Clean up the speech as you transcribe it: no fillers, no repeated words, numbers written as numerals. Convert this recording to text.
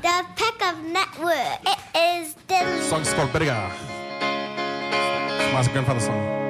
The Pickup Network. It is delicious. Song's called Berga. It's my grandfather's song.